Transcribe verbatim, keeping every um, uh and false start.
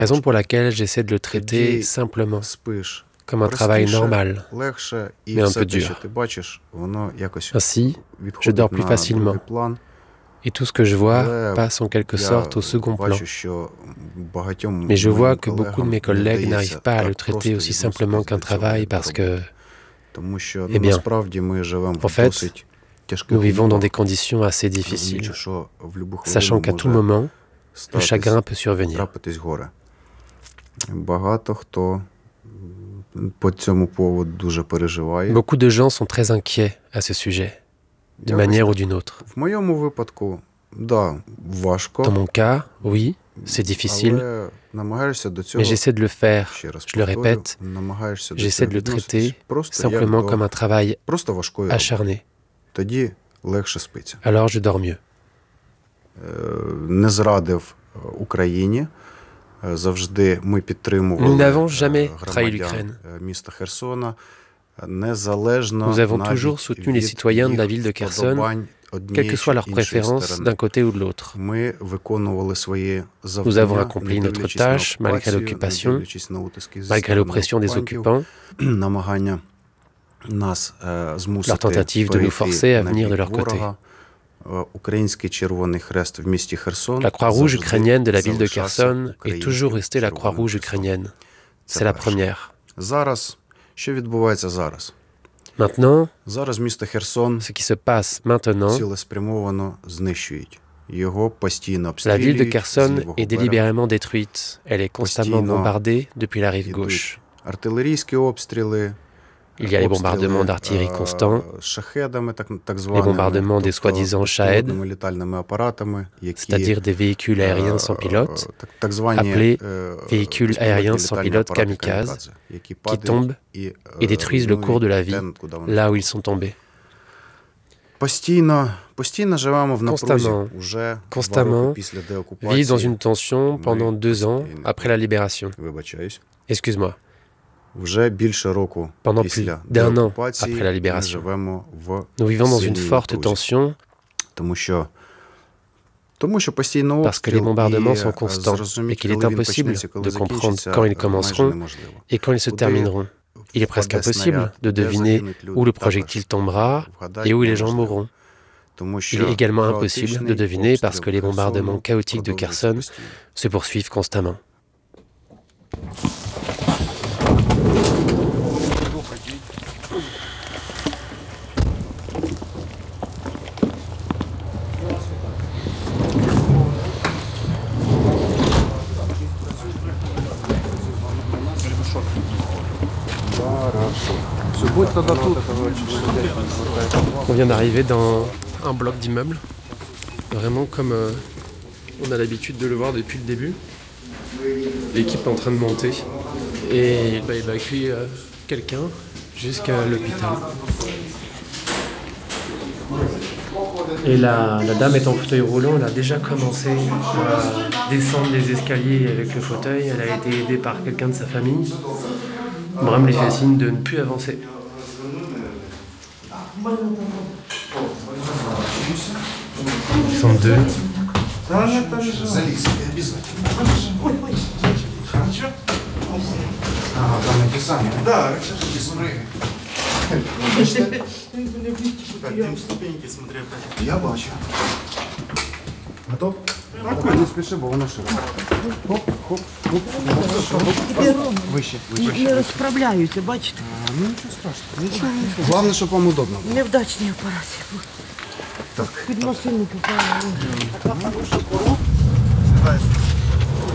Raison pour laquelle j'essaie de le traiter simplement, comme un travail normal, mais un peu dur. Ainsi, je dors plus facilement, et tout ce que je vois passe en quelque sorte au second plan. Mais je vois que beaucoup de mes collègues n'arrivent pas à le traiter aussi simplement qu'un travail parce que, eh bien, en fait, nous vivons dans des conditions assez difficiles, sachant qu'à tout moment, le chagrin peut survenir. Beaucoup de gens sont très inquiets à ce sujet, d'une manière ou d'une autre. Dans mon cas, oui, c'est difficile, mais j'essaie de le faire, je le répète, j'essaie de le traiter simplement comme un travail acharné. Alors je dors mieux. Nous n'avons jamais trahi l'Ukraine. Nous avons toujours soutenu les citoyens de la ville de Kherson, quelle que soit leur préférence d'un côté ou de l'autre. Nous avons accompli notre tâche malgré l'occupation, malgré l'oppression des occupants, leur tentative de nous forcer à venir de leur côté. La Croix-Rouge ukrainienne de la ville de Kherson est toujours restée la Croix-Rouge ukrainienne. C'est la première. Maintenant, ce qui se passe maintenant, la ville de Kherson est délibérément détruite. Elle est constamment bombardée depuis la rive gauche. Il y a les bombardements d'artillerie constants, les bombardements des soi-disant Shahed, c'est-à-dire des véhicules aériens sans pilote, appelés véhicules aériens sans pilote kamikazes, qui tombent et détruisent le cours de la vie là où ils sont tombés. Constamment, constamment, vivent dans une tension pendant deux ans après la libération. Excuse-moi. Pendant plus d'un an après la libération, nous vivons dans une forte tension parce que les bombardements sont constants et qu'il est impossible de comprendre quand ils commenceront et quand ils se termineront. Il est presque impossible de deviner où le projectile tombera et où les gens mourront. Il est également impossible de deviner parce que les bombardements chaotiques de Kherson se poursuivent constamment. On vient d'arriver dans un bloc d'immeubles, vraiment comme euh, on a l'habitude de le voir depuis le début. L'équipe est en train de monter et il va évacuer euh, quelqu'un jusqu'à l'hôpital. Et la, la dame est en fauteuil roulant, elle a déjà commencé à descendre les escaliers avec le fauteuil, elle a été aidée par quelqu'un de sa famille. Bram lui fait signe de ne plus avancer. Ils sont deux. Я бачу. Готов? Не спіши, бо воно широко. Хоп, хоп, хоп. Вище, вище. Не розправляюся, бачите? Ну нічого страшного. Нічого, нічого. Головне, щоб вам удобно було. Невдачний апарат. Так. Під машину попали. Давай.